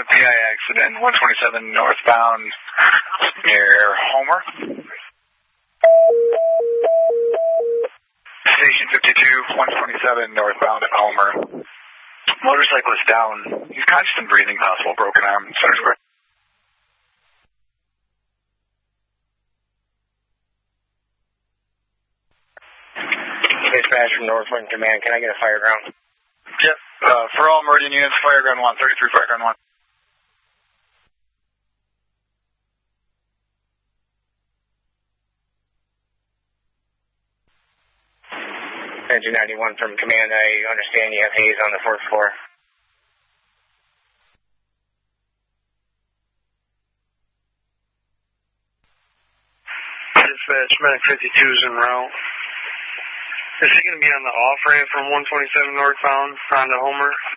a PI accident, 127 northbound near Homer. Station 52, 127 northbound at Homer. Motorcyclist down. He's conscious and breathing, possible broken arm, center square. Dispatch from Northwind Command, can I get a fire ground? Yep. For all Meridian units, fire ground 1, 33 fire ground 1. Engine 91 from Command, I understand you have haze on the 4th floor. Dispatch, Medic 52 is en route. Is he going to be on the off-ramp from 127 northbound onto Homer?